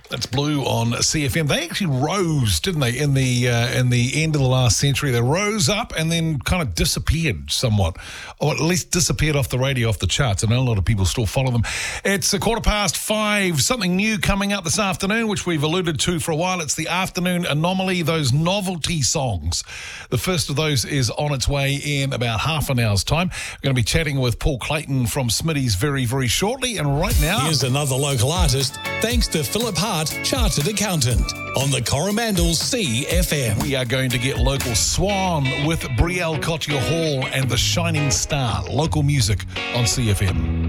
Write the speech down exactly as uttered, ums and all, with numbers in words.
That's Blue on C F M. They actually rose, didn't they, in the uh, in the end of the last century? They rose up and then kind of disappeared somewhat, or at least disappeared off the radio, off the charts. I know a lot of people still follow them. It's a quarter past five. Something new coming up this afternoon, which we've alluded to for a while. It's the Afternoon Anomaly, those novelty songs. The first of those is on its way in about half an hour's time. We're going to be chatting with Paul Clayton from Smitty's very, very shortly. And right now, here's another local artist, thanks to Philip Hart, Chartered Accountant, on the Coromandel C F M. We are going to get local Swan with Brielle Cottier Hall and The Shining Star. Local music on C F M.